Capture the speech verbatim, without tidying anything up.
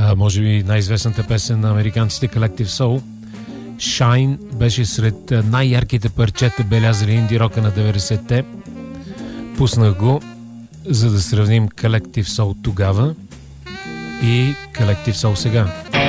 а, може би най-известната песен на американците Collective Soul. Shine беше сред най-ярките парчета, белязали инди рока на деветдесетте. Пуснах го, за да сравним Collective Soul тогава и Collective Soul сега.